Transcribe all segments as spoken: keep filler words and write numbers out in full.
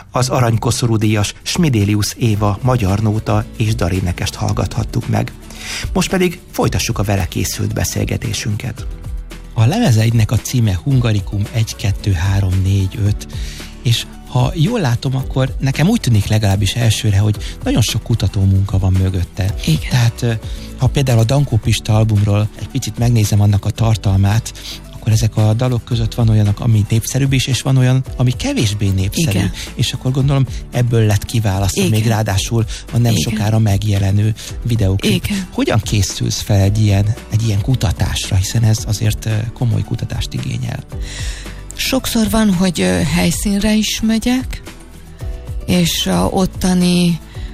Az aranykoszorúdíjas Smidélius Éva magyar nóta és darénekest hallgathattuk meg. Most pedig folytassuk a vele készült beszélgetésünket. A lemezeidnek a címe Hungarikum egy kettő három négy öt, és ha jól látom, akkor nekem úgy tűnik legalábbis elsőre, hogy nagyon sok kutató munka van mögötte. Igen. Tehát ha például a Dankó Pista albumról egy picit megnézem annak a tartalmát, akkor ezek a dalok között van olyanok, ami népszerűbb is, és van olyan, ami kevésbé népszerű. Igen. És akkor gondolom ebből lett kiválasztva, még ráadásul a nem Igen. sokára megjelenő videóklip. Igen. Hogyan készülsz fel egy ilyen, egy ilyen kutatásra, hiszen ez azért komoly kutatást igényel? Sokszor van, hogy helyszínre is megyek, és a ottani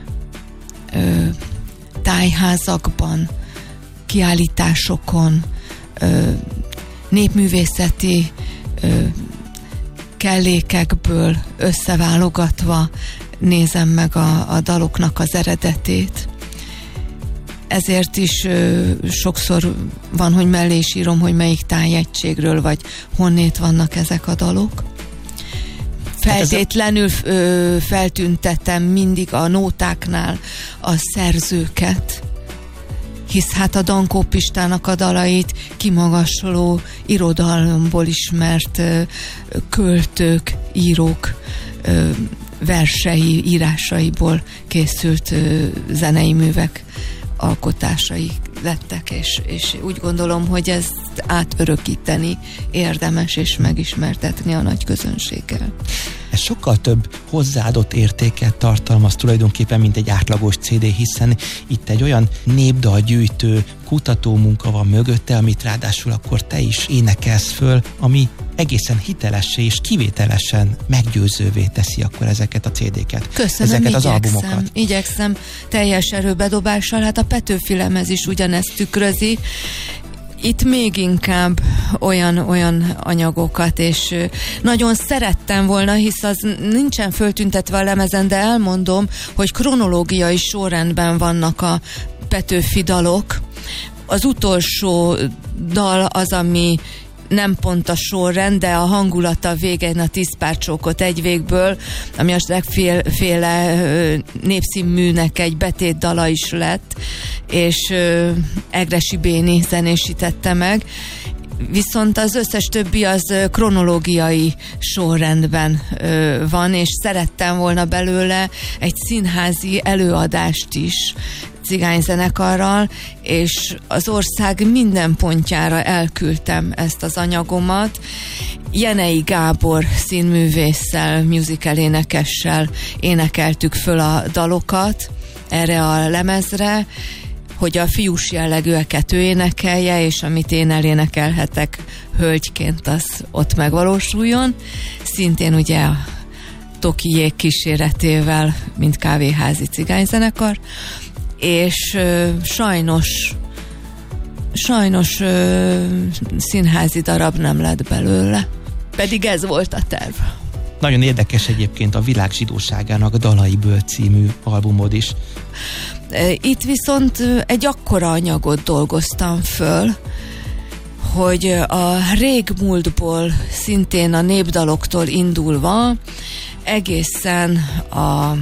ö, tájházakban, kiállításokon, ö, népművészeti ö, kellékekből összeválogatva nézem meg a, a daloknak az eredetét. Ezért is ö, sokszor van, hogy mellé is írom, hogy melyik tájegységről, vagy honnét vannak ezek a dalok. Feltétlenül ö, feltüntetem mindig a nótáknál a szerzőket, hisz hát a Dankó Pistának a dalait kimagasló irodalomból ismert ö, költők, írók ö, versei, írásaiból készült ö, zenei művek alkotásai lettek, és, és úgy gondolom, hogy ezt átörökíteni érdemes, és megismertetni a nagy közönséggel. Ez sokkal több hozzáadott értéket tartalmaz tulajdonképpen, mint egy átlagos cé dé, hiszen itt egy olyan népdalgyűjtő kutatómunka van mögötte, amit ráadásul akkor te is énekelsz föl, ami egészen hitelessé és kivételesen meggyőzővé teszi akkor ezeket a cé déket. Köszönöm, ezeket az igyekszem, albumokat. igyekszem teljes erőbedobással, hát a Petőfi lemez is ugyanezt tükrözi. Itt még inkább olyan, olyan anyagokat, és nagyon szerettem volna, hisz az nincsen föltüntetve a lemezen, de elmondom, hogy kronológiai sorrendben vannak a Petőfi dalok. Az utolsó dal az, ami nem pont a sorrend, de a hangulata végén a Tíz pár csókot egy végből, ami a legféle népszínműnek egy betétdala is lett, és Egressy Béni zenésítette meg. Viszont az összes többi az kronológiai sorrendben ö, van, és szerettem volna belőle egy színházi előadást is cigányzenekarral, és az ország minden pontjára elküldtem ezt az anyagomat. Jenei Gábor színművésszel, musical énekessel énekeltük föl a dalokat erre a lemezre, hogy a fiús jellegűeket ő énekelje, és amit én elénekelhetek hölgyként, az ott megvalósuljon. Szintén ugye a Tokiék kíséretével, mint kávéházi cigányzenekar, és ö, sajnos sajnos ö, színházi darab nem lett belőle. Pedig ez volt a terv. Nagyon érdekes egyébként a Világ zsidóságának Dalaiből című albumod is. Itt viszont egy akkora anyagot dolgoztam föl, hogy a régmúltból, szintén a népdaloktól indulva egészen a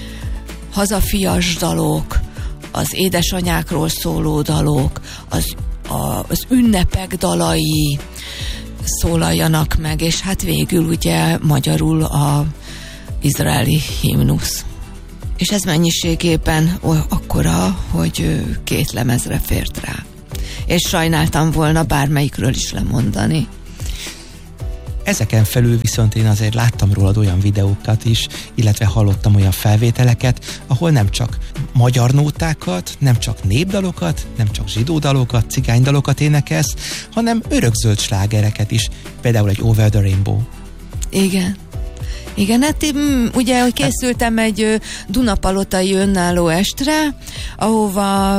hazafias dalok, az édesanyákról szóló dalok, az, a, az ünnepek dalai szólaljanak meg, és hát végül ugye magyarul a izraeli himnusz. És ez mennyiségében akkora, hogy két lemezre fért rá. És sajnáltam volna bármelyikről is lemondani. Ezeken felül viszont én azért láttam rólad olyan videókat is, illetve hallottam olyan felvételeket, ahol nem csak magyar nótákat, nem csak népdalokat, nem csak zsidó dalokat, cigánydalokat énekelsz, hanem örökzöld slágereket is, például egy Over the Rainbow. Igen. Igen, hát én, ugye, hogy készültem egy Dunapalotai önálló estre, ahova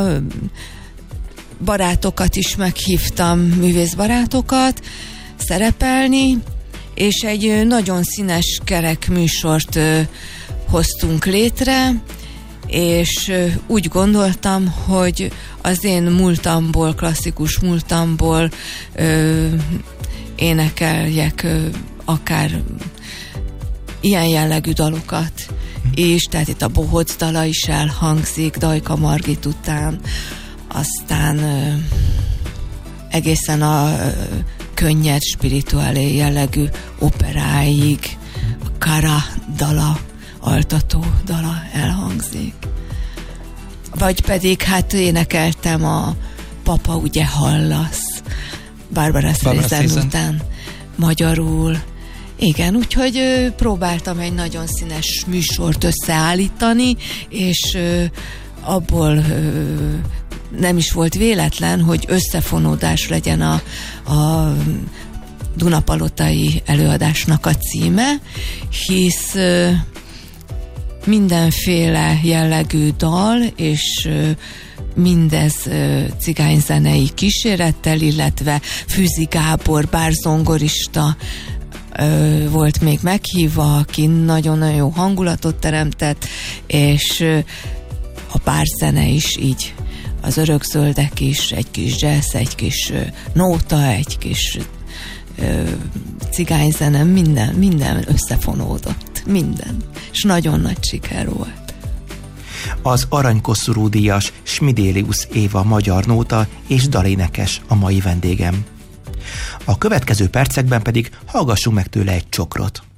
barátokat is meghívtam, művészbarátokat szerepelni, és egy nagyon színes kerek műsort ö, hoztunk létre, és ö, úgy gondoltam, hogy az én múltamból, klasszikus múltamból ö, énekeljek ö, akár ilyen jellegű dalokat és tehát itt a bohóc dala is elhangzik Dajka Margit után, aztán ö, egészen a ö, könnyed, spirituálé jellegű operáig a Kara dala, altató dala elhangzik. Vagy pedig hát énekeltem a Papa ugye hallasz Barbara Streisand után magyarul. Igen, úgyhogy ö, próbáltam egy nagyon színes műsort összeállítani, és ö, abból ö, nem is volt véletlen, hogy összefonódás legyen a, a Dunapalotai előadásnak a címe, hisz ö, mindenféle jellegű dal, és ö, mindez ö, cigányzenei kísérettel, illetve Fűzi Gábor, bárzongorista ö, volt még meghívva, aki nagyon-nagyon jó hangulatot teremtett, és ö, a bárzene is így, az örökzöldek is, egy kis jazz, egy kis ö, nóta, egy kis ö, cigányzene, minden, minden összefonódott, minden, és nagyon nagy siker volt. Az Aranykoszorú díjas Smidelius Éva magyar nóta és dalénekes a mai vendégem. A következő percekben pedig hallgassunk meg tőle egy csokrot.